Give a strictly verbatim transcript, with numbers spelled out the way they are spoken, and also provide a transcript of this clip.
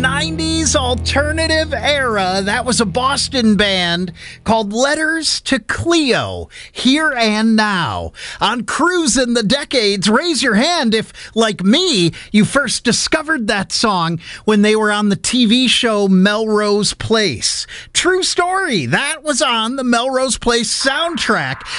nineties alternative era. That was a Boston band called Letters to Cleo, Here and Now. On Cruisin' the Decades, raise your hand if, like me, you first discovered that song when they were on the T V show Melrose Place. True story, that was on the Melrose Place soundtrack.